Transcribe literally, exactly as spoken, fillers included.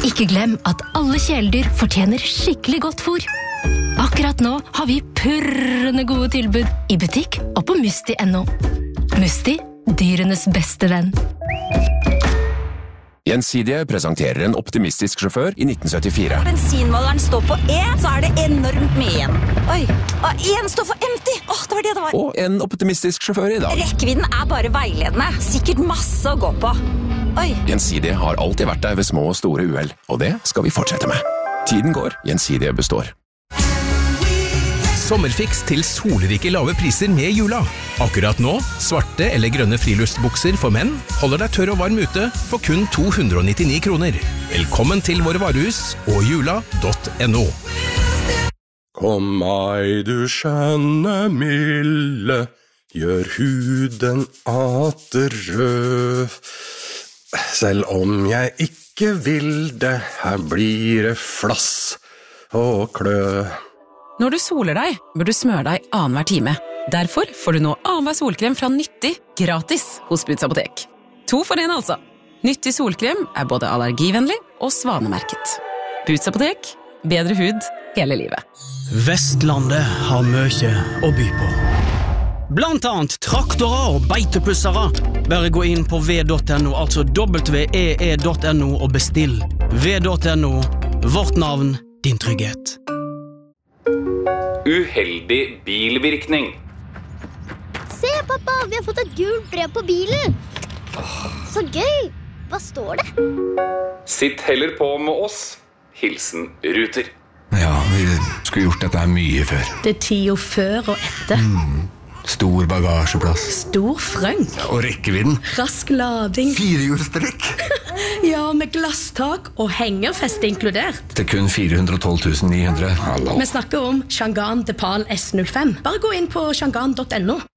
Ikke glem at alle kjæledyr fortjener skikkelig godt fôr. Akkurat nå har vi purrende gode tilbud i butikk og på Musti punktum no. Musti, dyrenes beste venn. Gjensidige presenterer en optimistisk sjåfør i nitten syttifire. Bensinmåleren står på E, så er det enormt mye igjen. Oi, og en står for empty. Åh, det var det det var. Og en optimistisk sjåfør i dag. Rekkevidden er bare veiledende. Sikkert masse å gå på. Oi. Gjensidige har alltid vært der ved små og store uheld, og det skal vi fortsette med. Tiden går, Gjensidige består. Sommerfiks til solrike lave priser med Jula. Akkurat nå, svarte eller grønne friluftsbukser for menn holder deg tørr og varm ute for kun to hundre og nittini kroner. Velkommen til våre varehus og jula punktum no. Kom meg du skjønne milde, gjør huden atter rød. Selv om jeg ikke vil det, her blir det flass og klø. Når du soler deg, bør du smøre deg annenhver time. Derfor får du nå annenhver solkrem fra Nyttig gratis hos Buds Apotek. To for en altså. Nyttig solkrem er både allergivennlig og svanemerket. Buds Apotek, bedre hud hele livet. Vestlandet har mye å by på. Blant annet traktorer og beitepussere. Bare gå inn på v punktum no, altså w e e punktum no og bestill. v punktum no, vårt navn, din trygghet. Uheldig bilvirkning. Se, pappa, vi har fått et gult brev på bilen. Så gøy. Hva står det? Sitt heller på med oss. Hilsen Ruter. Ja, vi skulle gjort dette mye før. Det er tida før og etter. Mm. Stor bagasjeplass. Stor frøng. Ja, og rekkevidden. Rask lading. Firehjulstrekk. Ja, med glasstak og hengerfeste inkludert. Til kun fire hundre og tolv tusen ni hundre. Hallo. Vi snakker om Changan Depal S null fem. Bare gå inn på changan punktum no.